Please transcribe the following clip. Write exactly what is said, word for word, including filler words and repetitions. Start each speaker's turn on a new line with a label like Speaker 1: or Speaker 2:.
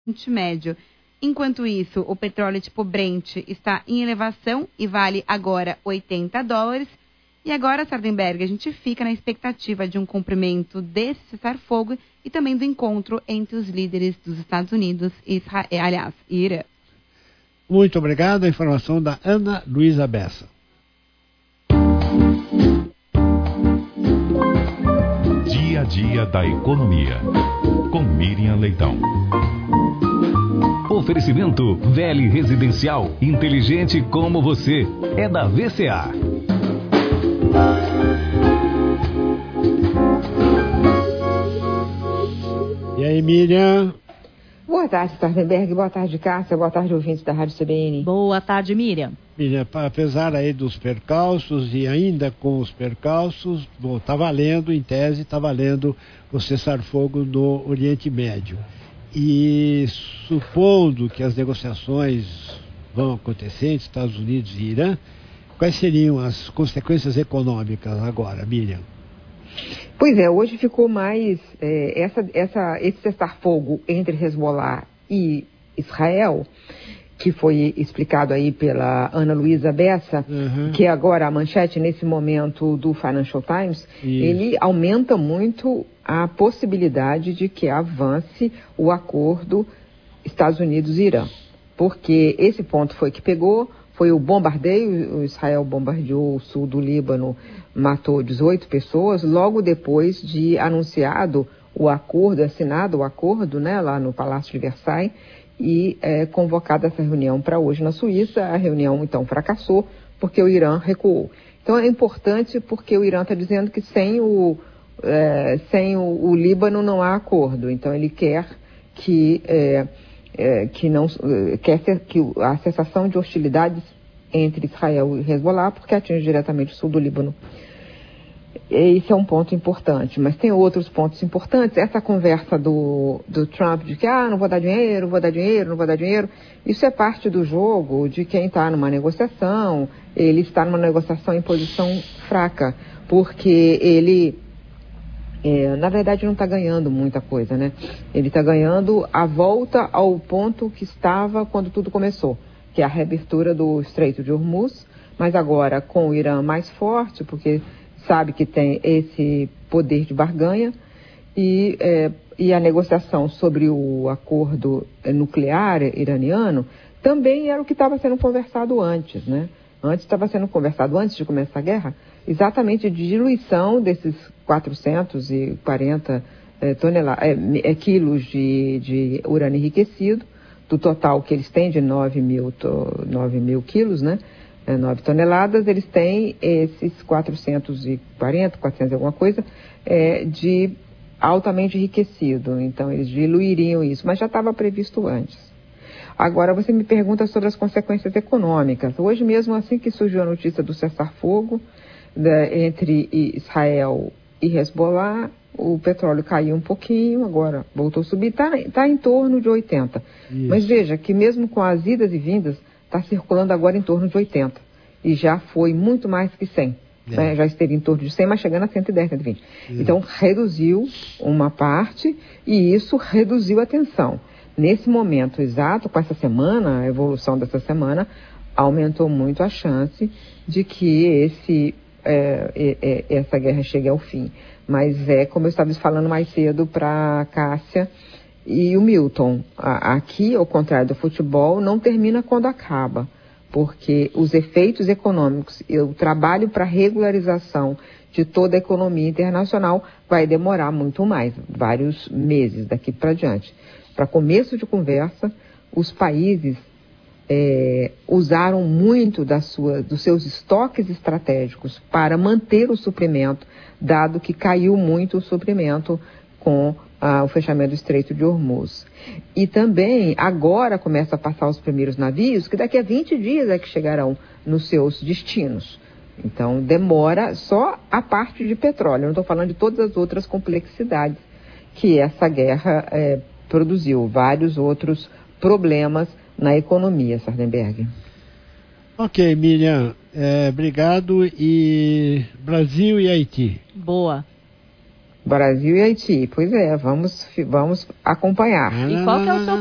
Speaker 1: Oriente Médio. Enquanto isso, o petróleo tipo Brent está em elevação e vale agora oitenta dólares. E agora, Sardenberg, a gente fica na expectativa de um cumprimento desse cessar-fogo e também do encontro entre os líderes dos Estados Unidos e Israel, aliás, Irã.
Speaker 2: Muito obrigado. A informação da Ana Luísa Bessa.
Speaker 3: Dia a dia da economia, com Miriam Leitão. Oferecimento Vele Residencial, inteligente como você. É da V C A.
Speaker 2: E aí, Miriam?
Speaker 4: Boa tarde, Sardenberg. Boa tarde, Cássia. Boa tarde, ouvintes da Rádio C B N.
Speaker 5: Boa tarde, Miriam.
Speaker 2: Miriam, apesar aí dos percalços e ainda com os percalços, bom, tá valendo, em tese, tá valendo o cessar-fogo no Oriente Médio. E supondo que as negociações vão acontecer entre Estados Unidos e Irã, quais seriam as consequências econômicas agora, Miriam?
Speaker 4: Pois é, hoje ficou mais é, essa, essa, esse cessar-fogo entre Hezbollah e Israel, que foi explicado aí pela Ana Luísa Bessa, uhum. que é agora a manchete nesse momento do Financial Times, Isso. ele aumenta muito a possibilidade de que avance o acordo Estados Unidos e Irã. Porque esse ponto foi que pegou, foi o bombardeio, o Israel bombardeou o sul do Líbano, matou dezoito pessoas, logo depois de anunciado o acordo, assinado o acordo, né, lá no Palácio de Versailles, e é, convocada essa reunião para hoje na Suíça. A reunião, então, fracassou porque o Irã recuou. Então, é importante porque o Irã está dizendo que sem o, é, sem o, o Líbano não há acordo. Então, ele quer que, é, é, que, não, quer ser, que a cessação de hostilidades entre Israel e Hezbollah, porque atinge diretamente o sul do Líbano. Esse é um ponto importante, mas tem outros pontos importantes. Essa conversa do, do Trump de que, ah, não vou dar dinheiro, vou dar dinheiro, não vou dar dinheiro, isso é parte do jogo de quem está numa negociação. Ele está numa negociação em posição fraca, porque ele, é, na verdade, não está ganhando muita coisa, né? Ele está ganhando a volta ao ponto que estava quando tudo começou, que é a reabertura do Estreito de Hormuz, mas agora com o Irã mais forte, porque sabe que tem esse poder de barganha, e, é, e a negociação sobre o acordo nuclear iraniano também era o que estava sendo conversado antes, né? Antes estava sendo conversado, antes de começar a guerra, exatamente de diluição desses quatrocentos e quarenta é, tonela, é, é, quilos de, de urânio enriquecido, do total que eles têm de nove mil quilos, né? É, nove toneladas, eles têm esses quatrocentos e quarenta, quatrocentos e alguma coisa, é, de altamente enriquecido. Então, eles diluiriam isso, mas já estava previsto antes. Agora, você me pergunta sobre as consequências econômicas. Hoje mesmo, assim que surgiu a notícia do cessar-fogo né, entre Israel e Hezbollah, o petróleo caiu um pouquinho, agora voltou a subir, está tá em torno de oitenta. Isso. Mas veja que mesmo com as idas e vindas, está circulando agora em torno de oitenta. E já foi muito mais que cem. É. Né? Já esteve em torno de cem, mas chegando a cento e dez, cento e vinte. É. Então, reduziu uma parte e isso reduziu a tensão. Nesse momento exato, com essa semana, a evolução dessa semana, aumentou muito a chance de que esse, é, é, essa guerra chegue ao fim. Mas é, como eu estava falando mais cedo para a Cássia e o Milton, aqui, ao contrário do futebol, não termina quando acaba, porque os efeitos econômicos e o trabalho para regularização de toda a economia internacional vai demorar muito mais, vários meses daqui para diante. Para começo de conversa, os países é, usaram muito da sua, dos seus estoques estratégicos para manter o suprimento, dado que caiu muito o suprimento com Ah, o fechamento do Estreito de Hormuz. E também, agora começa a passar os primeiros navios, que daqui a vinte dias é que chegarão nos seus destinos. Então, demora só a parte de petróleo. Eu não estou falando de todas as outras complexidades que essa guerra é, produziu. Vários outros problemas na economia, Sardenberg.
Speaker 2: Ok, Miriam. É, obrigado. E Brasil e Haiti?
Speaker 5: Boa.
Speaker 4: Brasil e Haiti, pois é, vamos, vamos acompanhar.
Speaker 5: E qual que é o seu